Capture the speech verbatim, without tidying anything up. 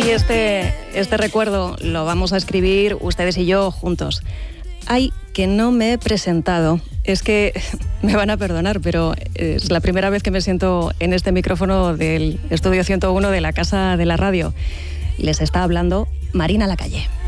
Y este, este recuerdo lo vamos a escribir ustedes y yo juntos. Ay, que no me he presentado. Es que me van a perdonar, pero es la primera vez que me siento en este micrófono del Estudio ciento uno de la Casa de la Radio. Les está hablando Marina Lacalle.